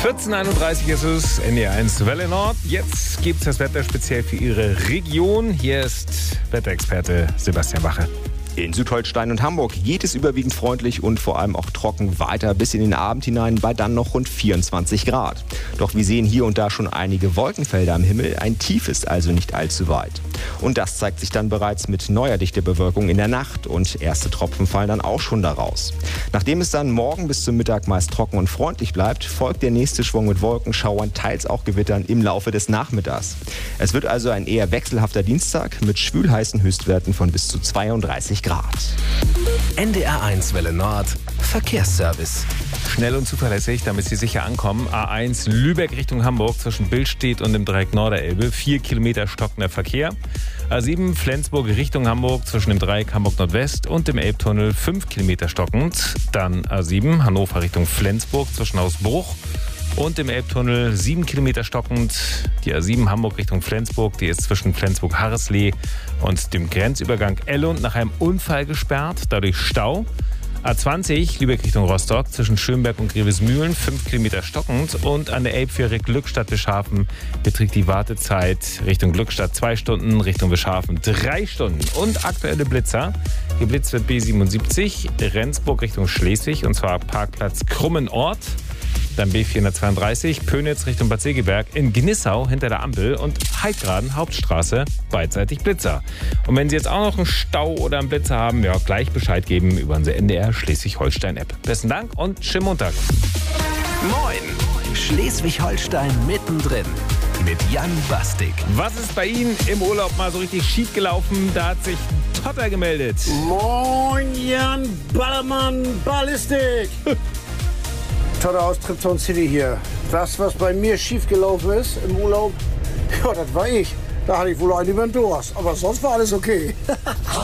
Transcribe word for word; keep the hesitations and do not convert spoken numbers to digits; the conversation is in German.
vierzehn Uhr einunddreißig ist es, N D R eins Welle Nord. Jetzt gibt es das Wetter speziell für Ihre Region. Hier ist Wetterexperte Sebastian Wache. In Südholstein und Hamburg geht es überwiegend freundlich und vor allem auch trocken weiter bis in den Abend hinein bei dann noch rund vierundzwanzig Grad. Doch wir sehen hier und da schon einige Wolkenfelder am Himmel. Ein Tief ist also nicht allzu weit. Und das zeigt sich dann bereits mit neuer Dichtebewölkung in der Nacht und erste Tropfen fallen dann auch schon daraus. Nachdem es dann morgen bis zum Mittag meist trocken und freundlich bleibt, folgt der nächste Schwung mit Wolkenschauern, teils auch Gewittern im Laufe des Nachmittags. Es wird also ein eher wechselhafter Dienstag mit schwülheißen Höchstwerten von bis zu zweiunddreißig Grad. N D R eins Welle Nord Verkehrsservice. Schnell und zuverlässig, damit Sie sicher ankommen. A eins Lübeck Richtung Hamburg zwischen Billstedt und dem Dreieck Norderelbe. Vier Kilometer stockender Verkehr. A sieben Flensburg Richtung Hamburg zwischen dem Dreieck Hamburg Nordwest und dem Elbtunnel. Fünf Kilometer stockend. Dann A sieben Hannover Richtung Flensburg zwischen Hausbruch und dem Elbtunnel. Sieben Kilometer stockend. Die A sieben Hamburg Richtung Flensburg. Die ist zwischen Flensburg-Harreslee und dem Grenzübergang Ellund nach einem Unfall gesperrt. Dadurch Stau. A zwanzig Lübeck Richtung Rostock zwischen Schönberg und Grevesmühlen, fünf Kilometer stockend. Und an der Elbfähre Glückstadt-Wischhafen beträgt die Wartezeit Richtung Glückstadt zwei Stunden, Richtung Wischhafen drei Stunden. Und aktuelle Blitzer. Geblitzt wird B siebenundsiebzig, Rendsburg Richtung Schleswig, und zwar Parkplatz Krummenort. Dann B vierhundertzweiunddreißig, Pönitz Richtung Bad Segeberg, in Gnissau hinter der Ampel und Heidgraden Hauptstraße beidseitig Blitzer. Und wenn Sie jetzt auch noch einen Stau oder einen Blitzer haben, ja, gleich Bescheid geben über unsere N D R Schleswig-Holstein-App. Besten Dank und schönen Montag. Moin! Schleswig-Holstein mittendrin mit Jan Bastik. Was ist bei Ihnen im Urlaub mal so richtig schief gelaufen? Da hat sich Totter gemeldet. Moin Jan Ballermann Ballistik. Totter aus Tripton City hier. Das, was bei mir schiefgelaufen ist im Urlaub, ja, das war ich. Da hatte ich wohl einen über den Durst. Aber sonst war alles okay.